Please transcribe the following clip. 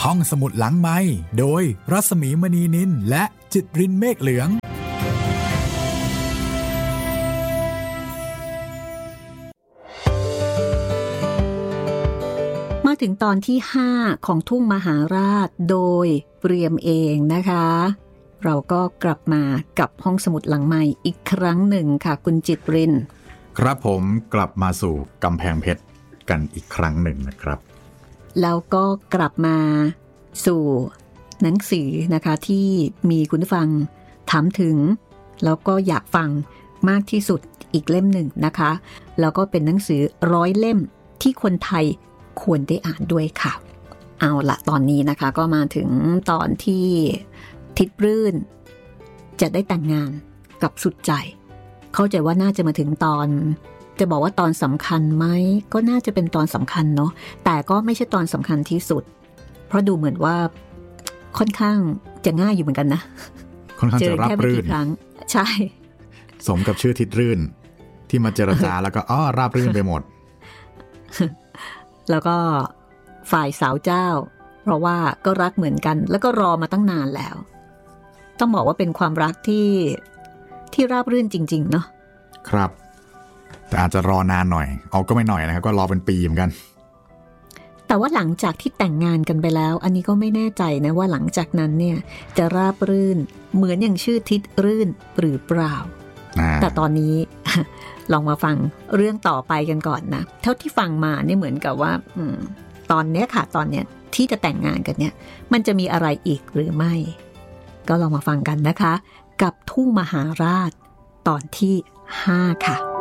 ห้องสมุดหลังไมค์โดยรัศมีมณีนินและจิตรินเมฆเหลืองมาถึงตอนที่5ของทุ่งมหาราชโดยเปรียมเองนะคะเราก็กลับมากับห้องสมุดหลังไมค์อีกครั้งหนึ่งค่ะคุณจิตรินครับผมกลับมาสู่กำแพงเพชรกันอีกครั้งหนึ่งนะครับแล้วก็กลับมาสู่หนังสือนะคะที่มีคุณผู้ฟังถามถึงแล้วก็อยากฟังมากที่สุดอีกเล่มหนึ่งนะคะแล้วก็เป็นหนังสือ100 เล่มที่คนไทยควรได้อ่านด้วยค่ะเอาละตอนนี้นะคะก็มาถึงตอนที่ทิดรื่นจะได้แต่งงานกับสุดใจเข้าใจว่าน่าจะมาถึงตอนจะบอกว่าตอนสำคัญไหมก็น่าจะเป็นตอนสำคัญเนาะแต่ก็ไม่ใช่ตอนสำคัญที่สุดเพราะดูเหมือนว่าค่อนข้างจะง่ายอยู่เหมือนกันนะค่อนข้างจะราบรื่นใช่สมกับชื่อทิดรื่นที่มาเจรจาแล้วก็ราบรื่นไปหมดแล้วก็ฝ่ายสาวเจ้าเพราะว่าก็รักเหมือนกันแล้วก็รอมาตั้งนานแล้วต้องบอกว่าเป็นความรักที่ราบรื่นจริงๆเนาะครับแต่อาจจะรอนานหน่อยเอาก็ไม่หน่อยนะครับก็รอเป็นปีเหมือนกันแต่ว่าหลังจากที่แต่งงานกันไปแล้วอันนี้ก็ไม่แน่ใจนะว่าหลังจากนั้นเนี่ยจะราบรื่นเหมือนอย่างชื่อทิดรื่นหรือเปล่าแต่ตอนนี้ ลองมาฟังเรื่องต่อไปกันก่อนนะเท่าที่ฟังมาเนี่ยเหมือนกับว่าตอนเนี้ยค่ะตอนเนี้ยที่จะแต่งงานกันเนี่ยมันจะมีอะไรอีกหรือไม่ก็ลองมาฟังกันนะคะกับทุ่งมหาราชตอนที่5ค่ะ